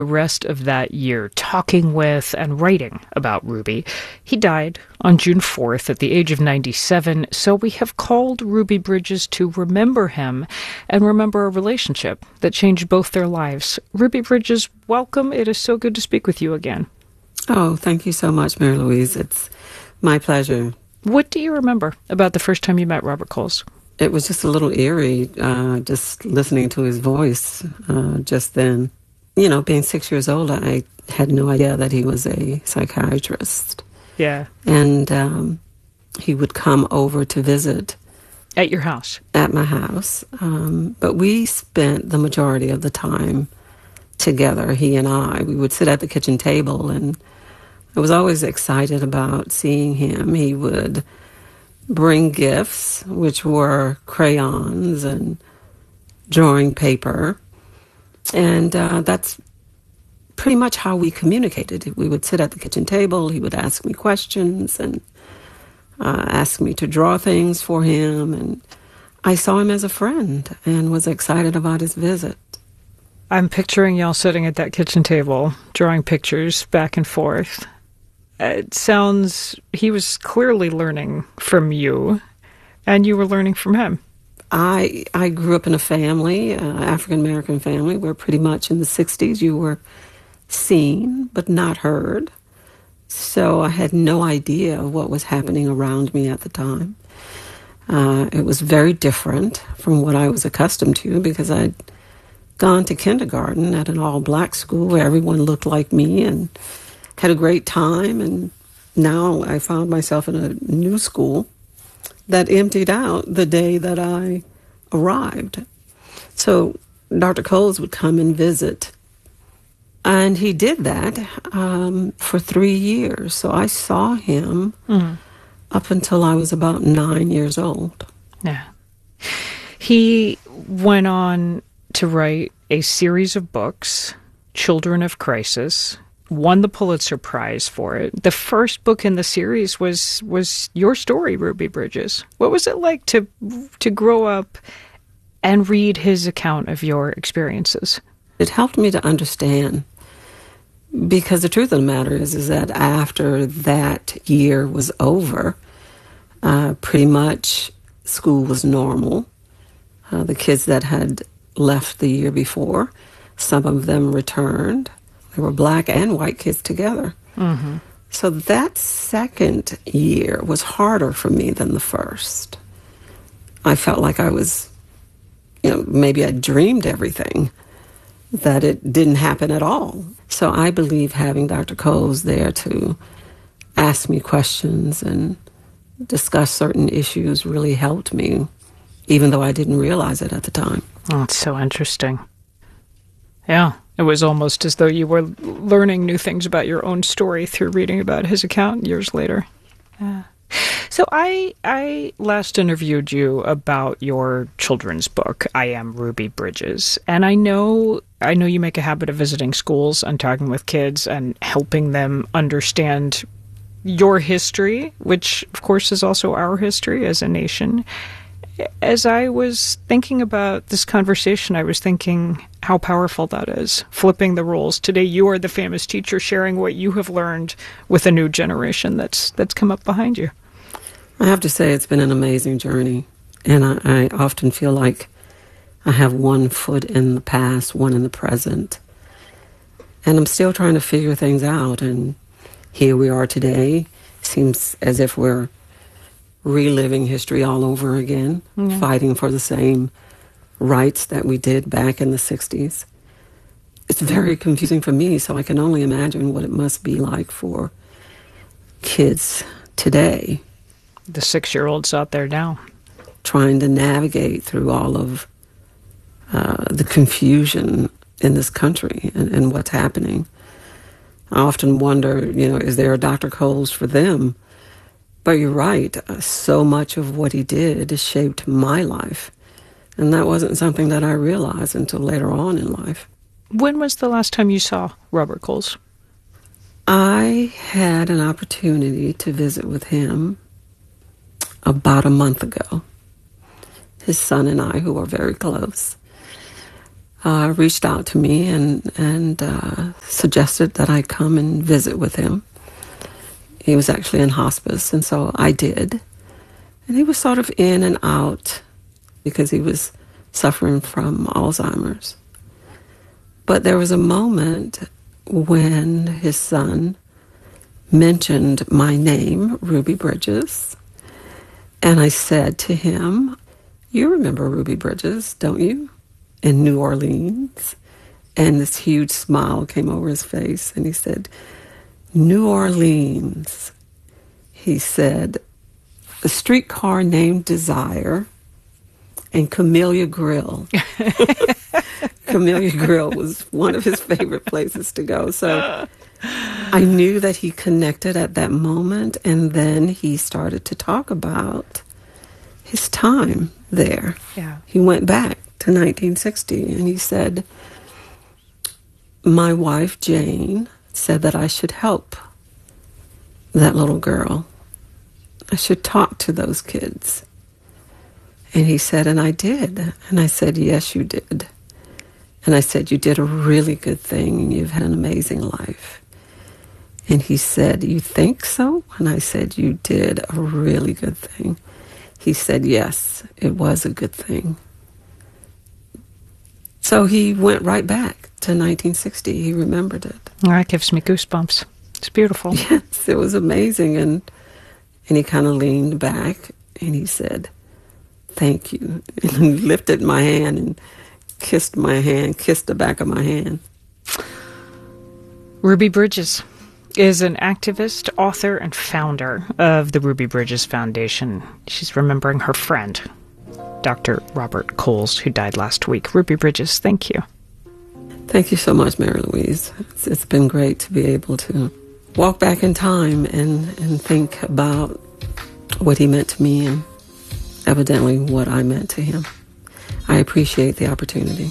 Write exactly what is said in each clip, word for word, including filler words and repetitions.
the rest of that year talking with and writing about Ruby. He died on June fourth at the age of ninety-seven, so we have called Ruby Bridges to remember him and remember a relationship that changed both their lives. Ruby Bridges, welcome. It is so good to speak with you again. Oh, thank you so much, Mary Louise. It's my pleasure. What do you remember about the first time you met Robert Coles? It was just a little eerie, uh, just listening to his voice uh, just then. You know, being six years old, I had no idea that he was a psychiatrist. Yeah. And um, he would come over to visit. At your house? At my house. Um, but we spent the majority of the time together, he and I. We would sit at the kitchen table, and I was always excited about seeing him. He would bring gifts, which were crayons and drawing paper. And uh, that's pretty much how we communicated. We would sit at the kitchen table. He would ask me questions and uh, ask me to draw things for him. And I saw him as a friend and was excited about his visit. I'm picturing y'all sitting at that kitchen table, drawing pictures back and forth. It sounds, he was clearly learning from you, and you were learning from him. I I grew up in a family, uh, African-American family, where pretty much in the sixties you were seen but not heard. So I had no idea what was happening around me at the time. Uh, it was very different from what I was accustomed to because I'd gone to kindergarten at an all-black school where everyone looked like me and had a great time, and now I found myself in a new school that emptied out the day that I arrived. So Doctor Coles would come and visit, and he did that um, for three years. So I saw him mm. up until I was about nine years old. Yeah. He went on to write a series of books, Children of Crisis, won the Pulitzer Prize for it. The first book in the series was was your story, Ruby Bridges. What was it like to to grow up and read his account of your experiences? It helped me to understand, because the truth of the matter is, is that after that year was over, uh, pretty much school was normal. Uh, the kids that had left the year before, some of them returned. There were black and white kids together. Mm-hmm. So that second year was harder for me than the first. I felt like I was, you know, maybe I dreamed everything, that it didn't happen at all. So I believe having Doctor Coles there to ask me questions and discuss certain issues really helped me, even though I didn't realize it at the time. Oh, it's so interesting. Yeah. It was almost as though you were learning new things about your own story through reading about his account years later. Yeah. So I I last interviewed you about your children's book, I Am Ruby Bridges. And I know I know you make a habit of visiting schools and talking with kids and helping them understand your history, which of course is also our history as a nation. As I was thinking about this conversation, I was thinking how powerful that is, flipping the roles. Today, you are the famous teacher sharing what you have learned with a new generation that's that's come up behind you. I have to say it's been an amazing journey, and I, I often feel like I have one foot in the past, one in the present, and I'm still trying to figure things out, and here we are today. Seems as if we're reliving history all over again, yeah. Fighting for the same rights that we did back in the sixties. It's very confusing for me, so I can only imagine what it must be like for kids today. The six-year-olds out there now. Trying to navigate through all of uh, the confusion in this country and, and what's happening. I often wonder, you know, is there a Doctor Coles for them? But you're right, so much of what he did shaped my life. And that wasn't something that I realized until later on in life. When was the last time you saw Robert Coles? I had an opportunity to visit with him about a month ago. His son and I, who are very close, uh, reached out to me and, and uh, suggested that I come and visit with him. He was actually in hospice, and so I did. And he was sort of in and out because he was suffering from Alzheimer's. But there was a moment when his son mentioned my name, Ruby Bridges, and I said to him, "You remember Ruby Bridges, don't you, in New Orleans?" And this huge smile came over his face, and he said, "New Orleans," he said, "a streetcar named Desire and Camellia Grill." Camellia Grill was one of his favorite places to go. So I knew that he connected at that moment, and then he started to talk about his time there. Yeah. He went back to nineteen sixty, and he said, "My wife, Jane, said that I should help that little girl. I should talk to those kids." And he said, and I did. And I said, "Yes, you did." And I said, "You did a really good thing, and you've had an amazing life." And he said, "You think so?" And I said, "You did a really good thing." He said, "Yes, it was a good thing." So he went right back to nineteen sixty. He remembered it. That gives me goosebumps. It's beautiful. Yes, it was amazing. And and he kind of leaned back and he said, "Thank you." And he lifted my hand and kissed my hand, kissed the back of my hand. Ruby Bridges is an activist, author, and founder of the Ruby Bridges Foundation. She's remembering her friend, Doctor Robert Coles, who died last week. Ruby Bridges, thank you. Thank you so much, Mary Louise. It's, it's been great to be able to walk back in time and, and think about what he meant to me and evidently what I meant to him. I appreciate the opportunity.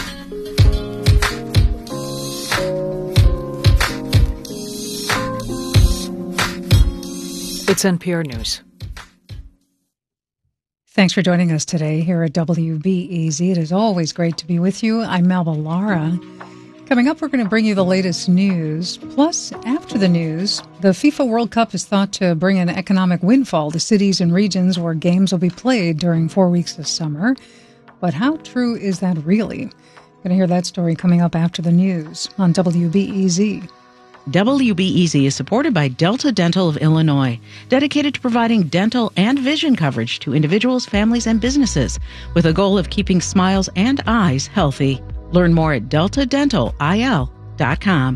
It's N P R News. Thanks for joining us today here at W B E Z. It is always great to be with you. I'm Melba Lara. Coming up, we're going to bring you the latest news. Plus, after the news, the FIFA World Cup is thought to bring an economic windfall to cities and regions where games will be played during four weeks of summer. But how true is that really? Going to hear that story coming up after the news on W B E Z. W B E Z is supported by Delta Dental of Illinois, dedicated to providing dental and vision coverage to individuals, families, and businesses, with a goal of keeping smiles and eyes healthy. Learn more at delta dental I L dot com.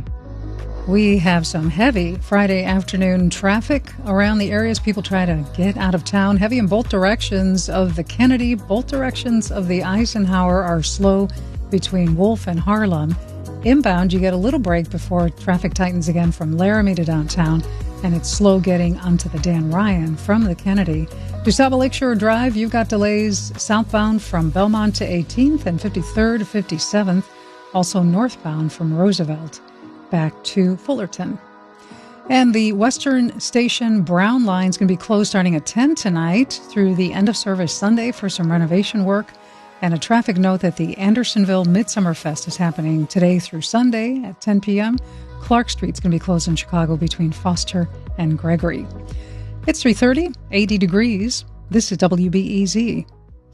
We have some heavy Friday afternoon traffic around the areas people try to get out of town. Heavy in both directions of the Kennedy. Both directions of the Eisenhower are slow between Wolf and Harlem. Inbound, you get a little break before traffic tightens again from Laramie to downtown, and it's slow getting onto the Dan Ryan from the Kennedy. DuSable Lakeshore Drive, you've got delays southbound from Belmont to eighteenth and fifty-third to fifty-seventh. Also northbound from Roosevelt back to Fullerton. And the Western Station Brown line is going to be closed starting at ten tonight through the end of service Sunday for some renovation work. And a traffic note that the Andersonville Midsummer Fest is happening today through Sunday at ten p.m. Clark Street's going to be closed in Chicago between Foster and Gregory. It's three thirty, eighty degrees. This is W B E Z.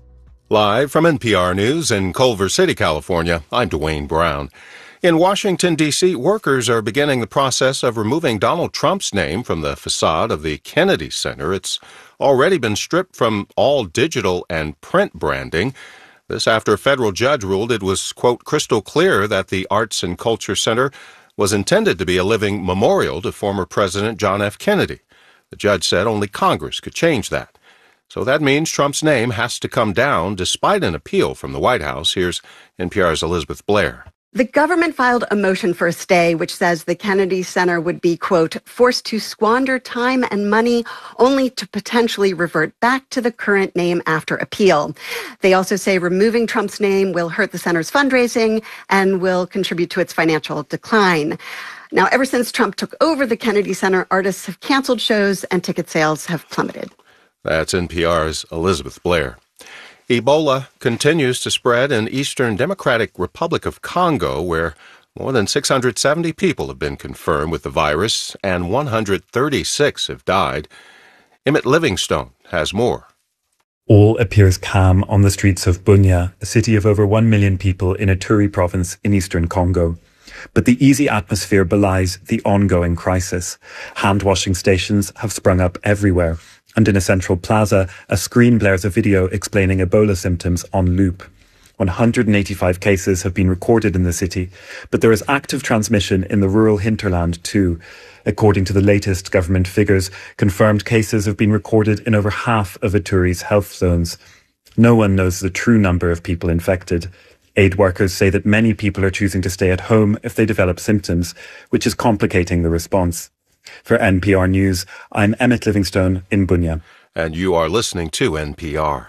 Live from N P R News in Culver City, California, I'm Dwayne Brown. In Washington, D C, workers are beginning the process of removing Donald Trump's name from the facade of the Kennedy Center. It's already been stripped from all digital and print branding. This after a federal judge ruled it was, quote, crystal clear that the Arts and Culture Center was intended to be a living memorial to former President John F. Kennedy. The judge said only Congress could change that. So that means Trump's name has to come down despite an appeal from the White House. Here's N P R's Elizabeth Blair. The government filed a motion for a stay, which says the Kennedy Center would be, quote, forced to squander time and money only to potentially revert back to the current name after appeal. They also say removing Trump's name will hurt the center's fundraising and will contribute to its financial decline. Now, ever since Trump took over the Kennedy Center, artists have canceled shows and ticket sales have plummeted. That's N P R's Elizabeth Blair. Ebola continues to spread in Eastern Democratic Republic of Congo, where more than six hundred seventy people have been confirmed with the virus and one hundred thirty-six have died. Emmett Livingstone has more. All appears calm on the streets of Bunia, a city of over one million people in Ituri province in eastern Congo. But the easy atmosphere belies the ongoing crisis. Hand-washing stations have sprung up everywhere. And in a central plaza, a screen blares a video explaining Ebola symptoms on loop. one hundred eighty-five cases have been recorded in the city, but there is active transmission in the rural hinterland too. According to the latest government figures, confirmed cases have been recorded in over half of Ituri's health zones. No one knows the true number of people infected. Aid workers say that many people are choosing to stay at home if they develop symptoms, which is complicating the response. For N P R News, I'm Emmett Livingstone in Bunia. And you are listening to N P R.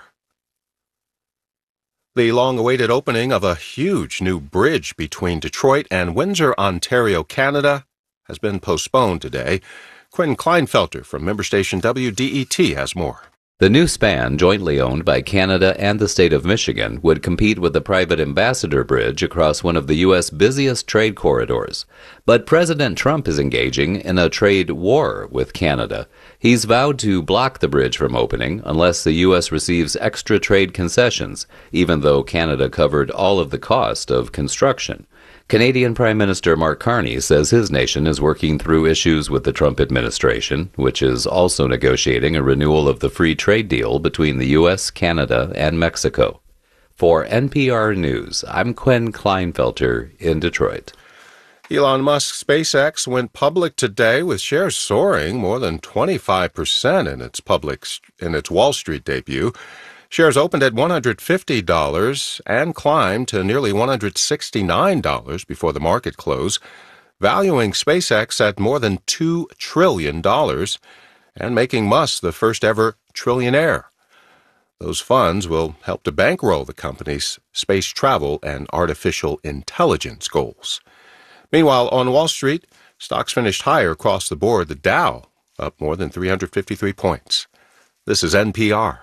The long-awaited opening of a huge new bridge between Detroit and Windsor, Ontario, Canada, has been postponed today. Quinn Kleinfelter from member station W D E T has more. The new span, jointly owned by Canada and the state of Michigan, would compete with the private Ambassador Bridge across one of the U S busiest trade corridors. But President Trump is engaging in a trade war with Canada. He's vowed to block the bridge from opening unless the U S receives extra trade concessions, even though Canada covered all of the cost of construction. Canadian Prime Minister Mark Carney says his nation is working through issues with the Trump administration, which is also negotiating a renewal of the free trade deal between the U S, Canada, and Mexico. For N P R News, I'm Quinn Kleinfelter in Detroit. Elon Musk's SpaceX went public today with shares soaring more than twenty-five percent in its public in its Wall Street debut. Shares opened at one hundred fifty dollars and climbed to nearly one hundred sixty-nine dollars before the market close, valuing SpaceX at more than two trillion dollars and making Musk the first-ever trillionaire. Those funds will help to bankroll the company's space travel and artificial intelligence goals. Meanwhile, on Wall Street, stocks finished higher across the board. The Dow up more than three hundred fifty-three points. This is N P R.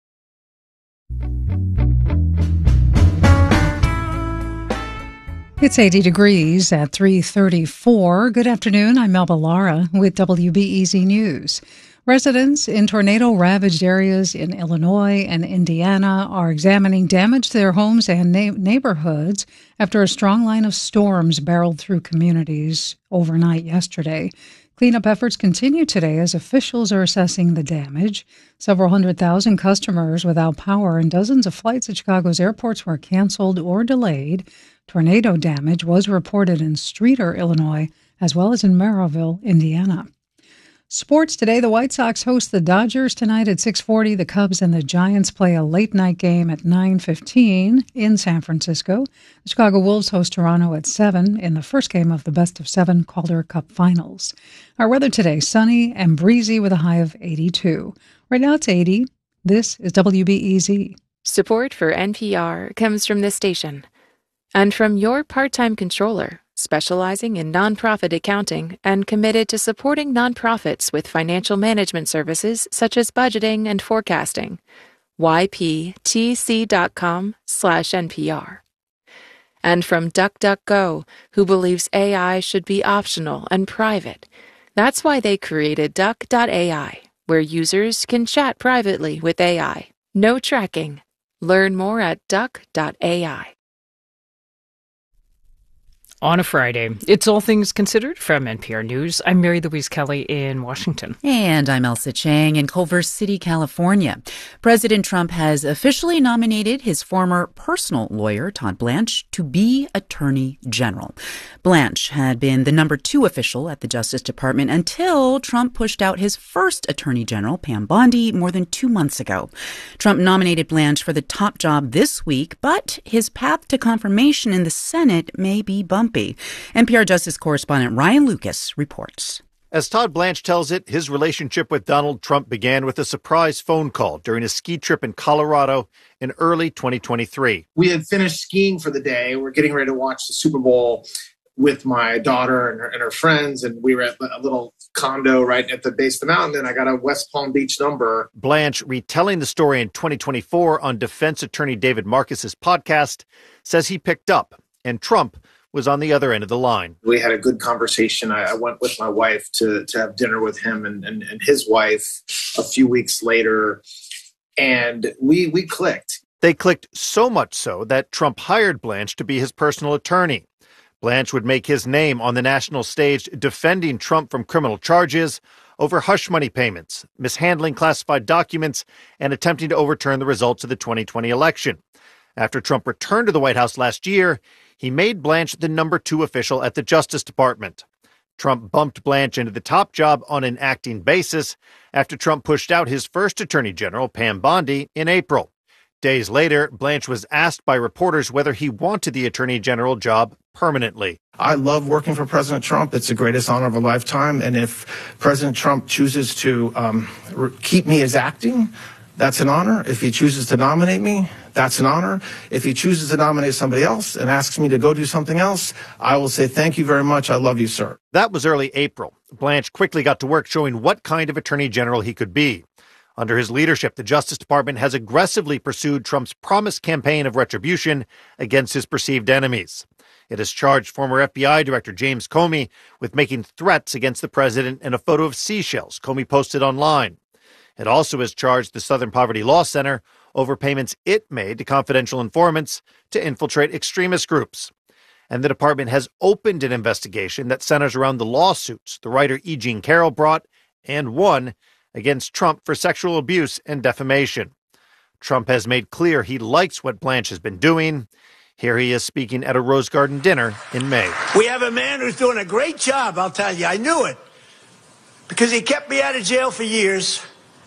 It's eighty degrees at three thirty-four. Good afternoon. I'm Melba Lara with W B E Z News. Residents in tornado-ravaged areas in Illinois and Indiana are examining damage to their homes and na- neighborhoods after a strong line of storms barreled through communities overnight yesterday. Cleanup efforts continue today as officials are assessing the damage. Several hundred thousand customers without power and dozens of flights at Chicago's airports were canceled or delayed. Tornado damage was reported in Streator, Illinois, as well as in Merrillville, Indiana. Sports today, the White Sox host the Dodgers tonight at six forty. The Cubs and the Giants play a late-night game at nine fifteen in San Francisco. The Chicago Wolves host Toronto at seven in the first game of the best-of-seven Calder Cup Finals. Our weather today, sunny and breezy with a high of eighty-two. Right now it's eighty. This is W B E Z. Support for N P R comes from this station and from your part-time controller, specializing in nonprofit accounting and committed to supporting nonprofits with financial management services such as budgeting and forecasting. Y P T C dot com slash N P R. And from DuckDuckGo, who believes A I should be optional and private. That's why they created Duck dot A I, where users can chat privately with A I. No tracking. Learn more at Duck dot A I. On a Friday, it's All Things Considered from N P R News. I'm Mary Louise Kelly in Washington. And I'm Elsa Chang in Culver City, California. President Trump has officially nominated his former personal lawyer, Todd Blanche, to be Attorney General. Blanche had been the number two official at the Justice Department until Trump pushed out his first Attorney General, Pam Bondi, more than two months ago. Trump nominated Blanche for the top job this week, but his path to confirmation in the Senate may be bumpy. N P R Justice correspondent Ryan Lucas reports. As Todd Blanche tells it, his relationship with Donald Trump began with a surprise phone call during a ski trip in Colorado in early twenty twenty-three. We had finished skiing for the day. We're getting ready to watch the Super Bowl. with my daughter and her, and her friends, and we were at a little condo right at the base of the mountain, and I got a West Palm Beach number. Blanche, retelling the story in twenty twenty-four on defense attorney David Marcus's podcast, says he picked up, and Trump was on the other end of the line. We had a good conversation. I, I went with my wife to, to have dinner with him and, and, and his wife a few weeks later, and we we clicked. They clicked so much so that Trump hired Blanche to be his personal attorney. Blanche would make his name on the national stage defending Trump from criminal charges over hush money payments, mishandling classified documents, and attempting to overturn the results of the twenty twenty election. After Trump returned to the White House last year, he made Blanche the number two official at the Justice Department. Trump bumped Blanche into the top job on an acting basis after Trump pushed out his first attorney general, Pam Bondi, in April. Days later, Blanche was asked by reporters whether he wanted the attorney general job permanently. I love working for President Trump. It's the greatest honor of a lifetime. And if President Trump chooses to um, re- keep me as acting, that's an honor. If he chooses to nominate me, that's an honor. If he chooses to nominate somebody else and asks me to go do something else, I will say, thank you very much. I love you, sir. That was early April. Blanche quickly got to work showing what kind of attorney general he could be. Under his leadership, the Justice Department has aggressively pursued Trump's promised campaign of retribution against his perceived enemies. It has charged former F B I Director James Comey with making threats against the president in a photo of seashells Comey posted online. It also has charged the Southern Poverty Law Center over payments it made to confidential informants to infiltrate extremist groups. And the department has opened an investigation that centers around the lawsuits the writer E. Jean Carroll brought and won against Trump for sexual abuse and defamation. Trump has made clear he likes what Blanche has been doing. Here he is speaking at a Rose Garden dinner in May. We have a man who's doing a great job, I'll tell you. I knew it. Because he kept me out of jail for years.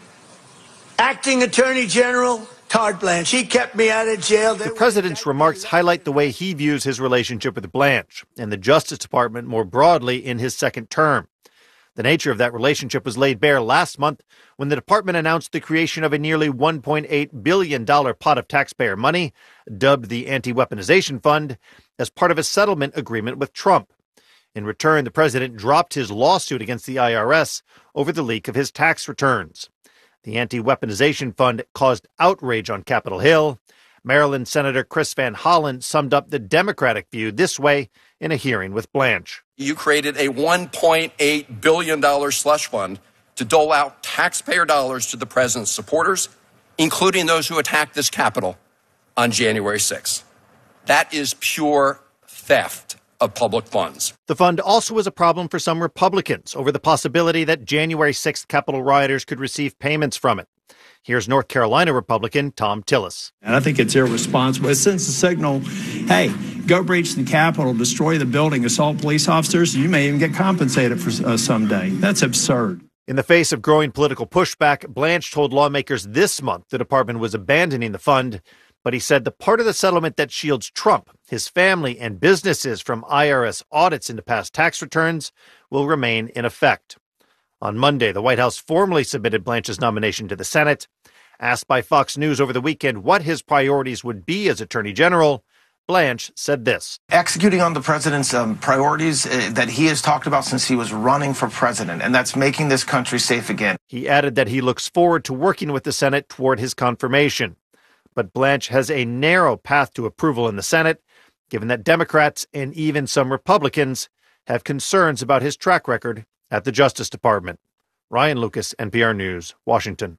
Acting Attorney General Todd Blanche. He kept me out of jail. The president's remarks highlight the way he views his relationship with Blanche and the Justice Department more broadly in his second term. The nature of that relationship was laid bare last month when the department announced the creation of a nearly one point eight billion dollars pot of taxpayer money, dubbed the Anti-Weaponization Fund, as part of a settlement agreement with Trump. In return, the president dropped his lawsuit against the I R S over the leak of his tax returns. The Anti-Weaponization Fund caused outrage on Capitol Hill. Maryland Senator Chris Van Hollen summed up the Democratic view this way in a hearing with Blanche. You created a one point eight billion dollars slush fund to dole out taxpayer dollars to the president's supporters, including those who attacked this Capitol on January sixth. That is pure theft of public funds. The fund also was a problem for some Republicans over the possibility that January sixth Capitol rioters could receive payments from it. Here's North Carolina Republican Tom Tillis. And I think it's irresponsible. It sends a signal, hey, go breach the Capitol, destroy the building, assault police officers, and you may even get compensated for uh, someday. That's absurd. In the face of growing political pushback, Blanche told lawmakers this month the department was abandoning the fund, but he said the part of the settlement that shields Trump, his family, and businesses from I R S audits into past tax returns will remain in effect. On Monday, the White House formally submitted Blanche's nomination to the Senate. Asked by Fox News over the weekend what his priorities would be as Attorney General, Blanche said this. Executing on the president's um, priorities uh, that he has talked about since he was running for president, and that's making this country safe again. He added that he looks forward to working with the Senate toward his confirmation. But Blanche has a narrow path to approval in the Senate, given that Democrats and even some Republicans have concerns about his track record at the Justice Department. Ryan Lucas, N P R News, Washington.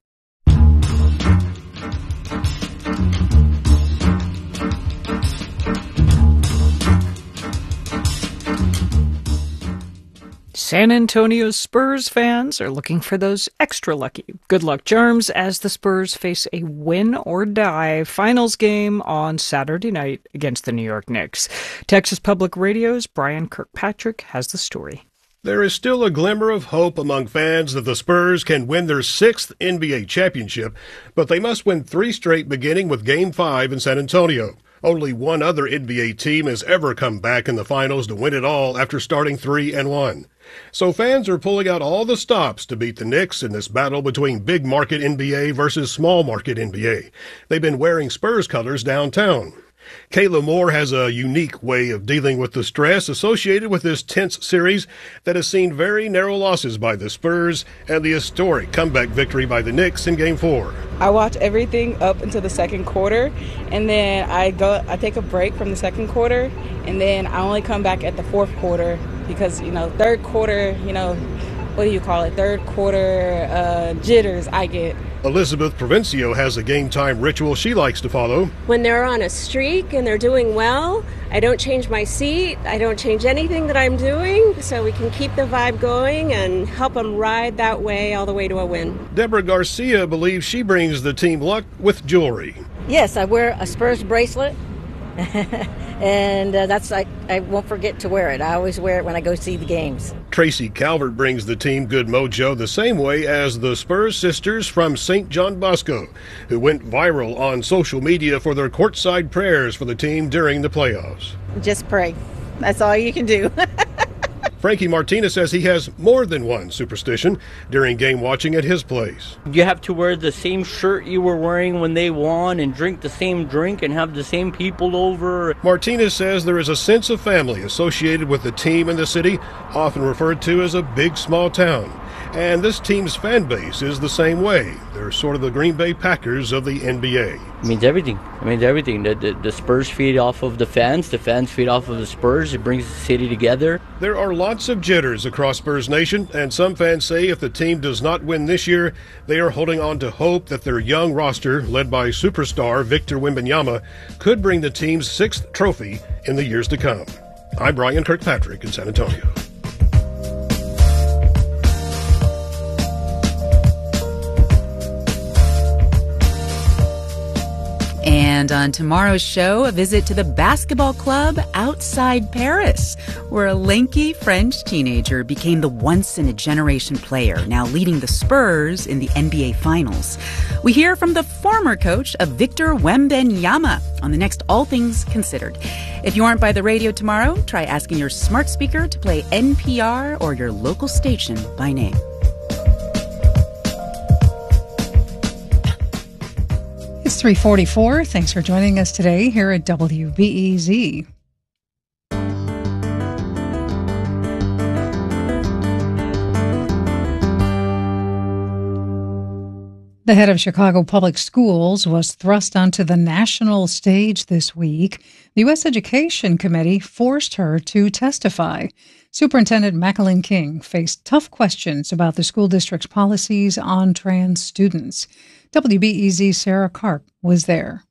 San Antonio Spurs fans are looking for those extra lucky good luck charms as the Spurs face a win-or-die finals game on Saturday night against the New York Knicks. Texas Public Radio's Brian Kirkpatrick has the story. There is still a glimmer of hope among fans that the Spurs can win their sixth N B A championship, but they must win three straight beginning with Game five in San Antonio. Only one other N B A team has ever come back in the finals to win it all after starting three and one. So fans are pulling out all the stops to beat the Knicks in this battle between big market N B A versus small market N B A. They've been wearing Spurs colors downtown. Kayla Moore has a unique way of dealing with the stress associated with this tense series that has seen very narrow losses by the Spurs and the historic comeback victory by the Knicks in Game four. I watch everything up until the second quarter, and then I go. I take a break from the second quarter, and then I only come back at the fourth quarter because, you know, third quarter, you know, what do you call it? Third quarter uh, jitters I get. Elizabeth Provencio has a game time ritual she likes to follow. When they're on a streak and they're doing well, I don't change my seat. I don't change anything that I'm doing, so we can keep the vibe going and help them ride that way all the way to a win. Deborah Garcia believes she brings the team luck with jewelry. Yes, I wear a Spurs bracelet. And uh, that's I, I won't forget to wear it. I always wear it when I go see the games. Tracy Calvert brings the team good mojo the same way as the Spurs sisters from Saint John Bosco, who went viral on social media for their courtside prayers for the team during the playoffs. Just pray. That's all you can do. Frankie Martinez says he has more than one superstition during game watching at his place. You have to wear the same shirt you were wearing when they won and drink the same drink and have the same people over. Martinez says there is a sense of family associated with the team and the city, often referred to as a big small town. And this team's fan base is the same way. They're sort of the Green Bay Packers of the N B A. It means everything. It means everything. The, the, the Spurs feed off of the fans. The fans feed off of the Spurs. It brings the city together. There are lots of jitters across Spurs Nation, and some fans say if the team does not win this year, they are holding on to hope that their young roster, led by superstar Victor Wembanyama, could bring the team's sixth trophy in the years to come. I'm Brian Kirkpatrick in San Antonio. And on tomorrow's show, a visit to the basketball club outside Paris, where a lanky French teenager became the once-in-a-generation player, now leading the Spurs in the N B A Finals. We hear from the former coach of Victor Wembanyama on the next All Things Considered. If you aren't by the radio tomorrow, try asking your smart speaker to play N P R or your local station by name. It's three forty-four. Thanks for joining us today here at W B E Z. The head of Chicago Public Schools was thrust onto the national stage this week. The U S Education Committee forced her to testify. Superintendent Macalyn King faced tough questions about the school district's policies on trans students. W B E Z's Sarah Karp was there.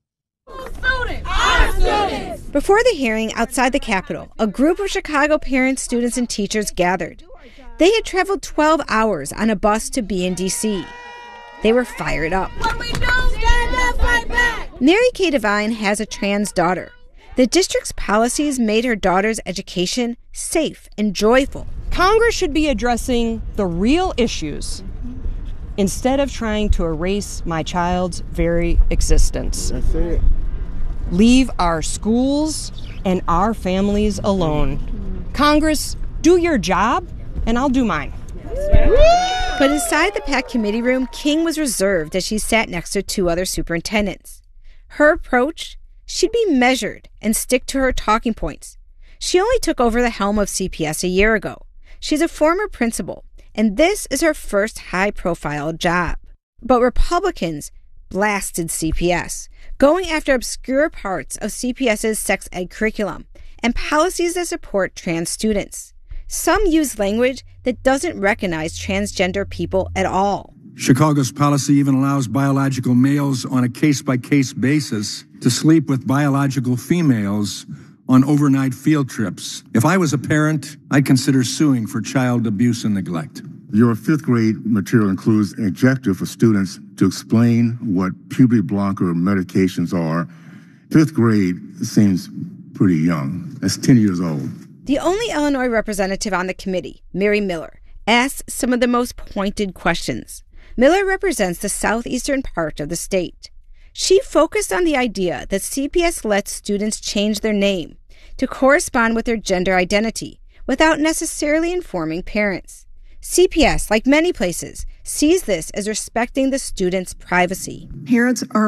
Before the hearing outside the Capitol, a group of Chicago parents, students, and teachers gathered. They had traveled twelve hours on a bus to be in D C They were fired up. What we do, stand up, fight back. Mary Kay Devine has a trans daughter. The district's policies made her daughter's education safe and joyful. Congress should be addressing the real issues instead of trying to erase my child's very existence. That's it. Leave our schools and our families alone. Congress, do your job, and I'll do mine. But inside the packed committee room, King was reserved as she sat next to two other superintendents. Her approach? She'd be measured and stick to her talking points. She only took over the helm of C P S a year ago. She's a former principal, and this is her first high-profile job. But Republicans blasted C P S, going after obscure parts of CPS's sex ed curriculum and policies that support trans students. Some use language that doesn't recognize transgender people at all. Chicago's policy even allows biological males on a case-by-case basis to sleep with biological females on overnight field trips. If I was a parent, I'd consider suing for child abuse and neglect. Your fifth grade material includes an objective for students to explain what puberty blocker medications are. Fifth grade seems pretty young. That's ten years old. The only Illinois representative on the committee, Mary Miller, asked some of the most pointed questions. Miller represents the southeastern part of the state. She focused on the idea that C P S lets students change their name to correspond with their gender identity without necessarily informing parents. C P S, like many places, sees this as respecting the student's privacy. Parents are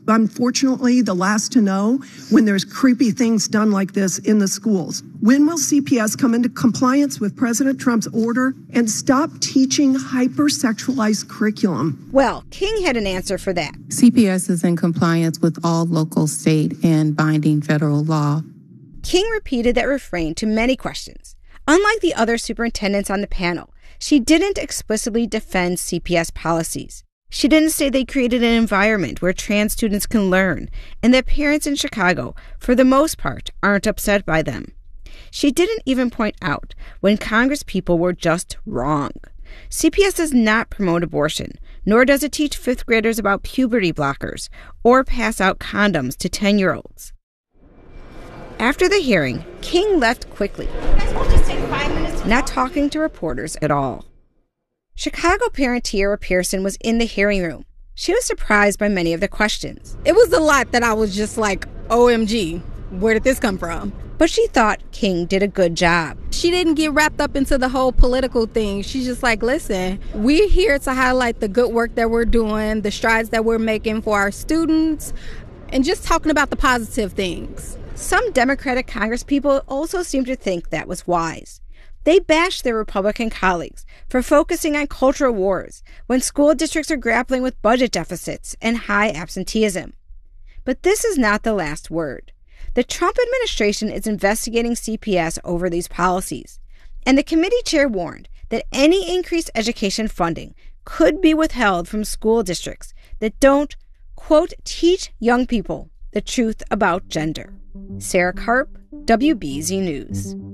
unfortunately, the last to know when there's creepy things done like this in the schools. When will C P S come into compliance with President Trump's order and stop teaching hypersexualized curriculum? Well, King had an answer for that. C P S is in compliance with all local, state, and binding federal law. King repeated that refrain to many questions. Unlike the other superintendents on the panel, she didn't explicitly defend C P S policies. She didn't say they created an environment where trans students can learn and that parents in Chicago, for the most part, aren't upset by them. She didn't even point out when Congress people were just wrong. C P S does not promote abortion, nor does it teach fifth graders about puberty blockers or pass out condoms to ten-year-olds. After the hearing, King left quickly, not talking to reporters at all. Chicago parent Tiara Pearson was in the hearing room. She was surprised by many of the questions. It was a lot that I was just like, O M G, where did this come from? But she thought King did a good job. She didn't get wrapped up into the whole political thing. She's just like, listen, we're here to highlight the good work that we're doing, the strides that we're making for our students, and just talking about the positive things. Some Democratic congresspeople also seemed to think that was wise. They bashed their Republican colleagues for focusing on cultural wars when school districts are grappling with budget deficits and high absenteeism. But this is not the last word. The Trump administration is investigating C P S over these policies, and the committee chair warned that any increased education funding could be withheld from school districts that don't, quote, teach young people the truth about gender. Sarah Karp, W B Z News.